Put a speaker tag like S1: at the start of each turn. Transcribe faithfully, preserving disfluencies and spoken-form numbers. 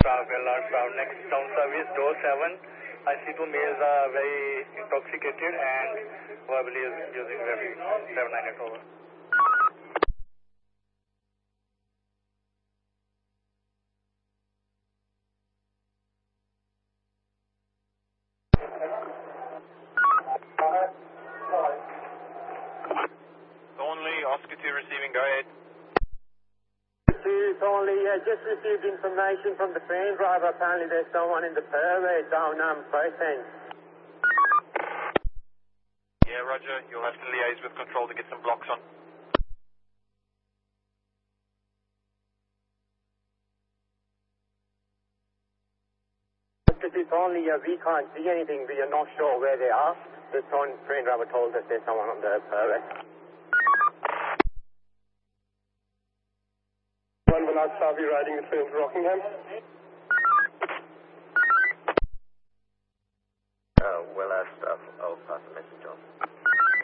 S1: Travel, large crowd. Next town service, door seven. I see two males are very intoxicated and verbally is using very seven nine eight over.
S2: Only Oscar two receiving, go ahead.
S3: It's only uh, just received information from the train driver. Apparently there's someone in the fairway down um, first end.
S2: Yeah, roger. You'll have to liaise with control to get some blocks on.
S3: It's only uh, we can't see anything. We are not sure where they are. The train driver told us there's someone on the fairway.
S4: One will not be riding the train to Rockingham.